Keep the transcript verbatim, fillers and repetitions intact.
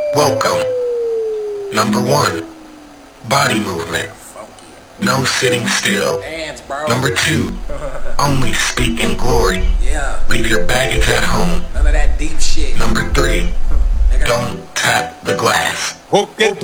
Welcome. Number one, body movement. No sitting still. Hands, bro. Number two, only speak in glory. Yeah. Leave your baggage at home. None of that deep shit. Number three, Nigga. don't tap the glass.